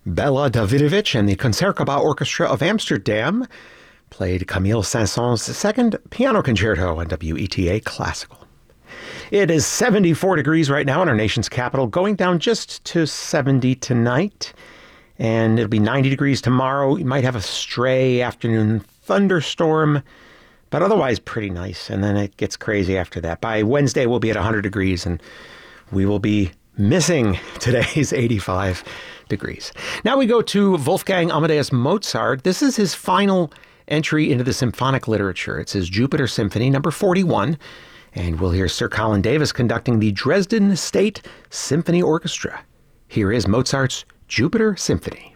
Bela Davidovich and the Concertgebouw Orchestra of Amsterdam played Camille Saint-Saëns' second piano concerto on WETA Classical. It is 74 degrees right now in our nation's capital, going down just to 70 tonight. And it'll be 90 degrees tomorrow. You might have a stray afternoon thunderstorm, but otherwise pretty nice. And then it gets crazy after that. By Wednesday, we'll be at 100 degrees, and we will be missing today's 85 degrees. Now we go to Wolfgang Amadeus Mozart. This is his final entry into the symphonic literature. It's his Jupiter Symphony, number 41. And we'll hear Sir Colin Davis conducting the Dresden State Symphony Orchestra. Here is Mozart's Jupiter Symphony.